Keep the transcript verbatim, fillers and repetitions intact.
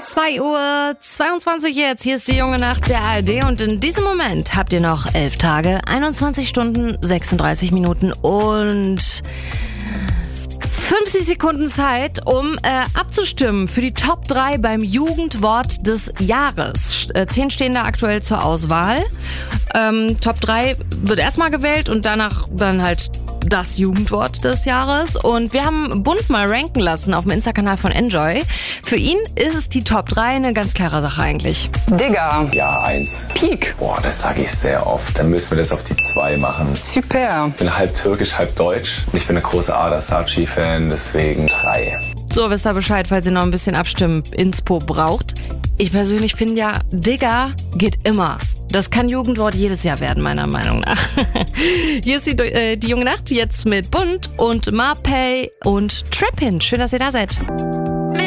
zwei Uhr zweiundzwanzig jetzt. Hier ist die junge Nacht der A R D und in diesem Moment habt ihr noch elf Tage, einundzwanzig Stunden, sechsunddreißig Minuten und fünfzig Sekunden Zeit, um äh, abzustimmen für die Top drei beim Jugendwort des Jahres. Äh, zehn stehen da aktuell zur Auswahl. Ähm, Top drei wird erstmal gewählt und danach dann halt das Jugendwort des Jahres. Und wir haben Bund mal ranken lassen auf dem Insta-Kanal von Enjoy. Für ihn ist es die Top drei eine ganz klare Sache eigentlich. Digga. Ja, eins. Peak. Boah, das sage ich sehr oft. Dann müssen wir das auf die zwei machen. Super. Ich bin halb türkisch, halb deutsch. Und ich bin ein großer Ada Saci-Fan, deswegen drei. So, wisst ihr Bescheid, falls ihr noch ein bisschen Abstimm-Inspo braucht. Ich persönlich finde ja, Digga geht immer. Das kann Jugendwort jedes Jahr werden, meiner Meinung nach. Hier ist die, äh, die junge Nacht jetzt mit Bund und Marpay und Trappin. Schön, dass ihr da seid.